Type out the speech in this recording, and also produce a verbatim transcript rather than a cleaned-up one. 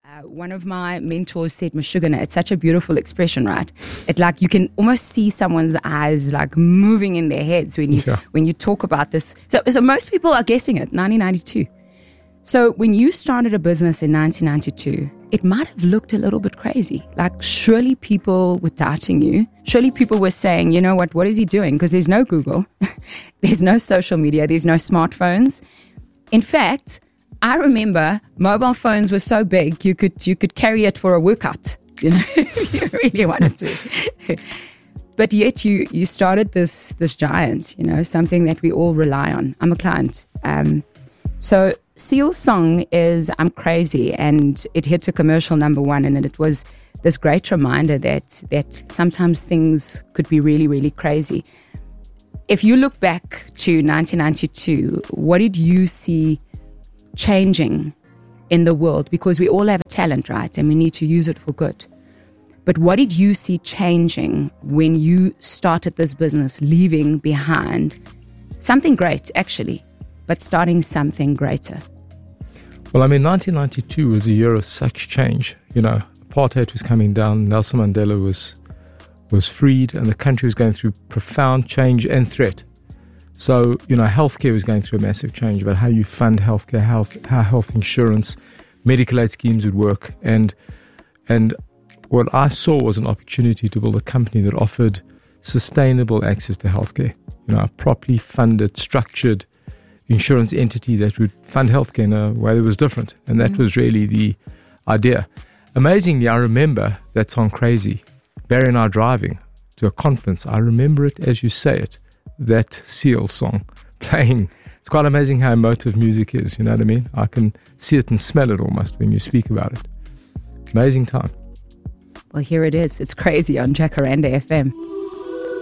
Uh, one of my mentors said, Mashugana, it's such a beautiful expression, right? It like you can almost see someone's eyes like moving in their heads when you yeah. when you talk about this. So, so most people are guessing it, nineteen ninety-two. So when you started a business in nineteen ninety-two, it might have looked a little bit crazy. Like surely people were doubting you. Surely people were saying, you know what, what is he doing? Because there's no Google, there's no social media, there's no smartphones. In fact, I remember mobile phones were so big you could you could carry it for a workout, you know, if you really wanted to. But yet you you started this this giant, you know, something that we all rely on. I'm a client. Um, so Seal's song is I'm Crazy, and it hit a commercial number one, and it was this great reminder that that sometimes things could be really, really crazy. If you look back to nineteen ninety-two, what did you see changing in the world? Because we all have a talent, right? And we need to use it for good. But what did you see changing when you started this business, leaving behind something great, actually, but starting something greater? Well, I mean, nineteen ninety-two was a year of such change. You know, apartheid was coming down, Nelson Mandela was was freed, and the country was going through profound change and threat. So, you know, healthcare was going through a massive change about how you fund healthcare, health, how health insurance, medical aid schemes would work. And and what I saw was an opportunity to build a company that offered sustainable access to healthcare. You know, a properly funded, structured insurance entity that would fund healthcare in a way that was different. And that mm. was really the idea. Amazingly, I remember that song Crazy. Barry and I driving to a conference. I remember it as you say it. That Seal song playing. It's quite amazing how emotive music is, you know what I mean? I can see it and smell it almost when you speak about it. Amazing time. Well, here it is. It's Crazy on Jacaranda F M.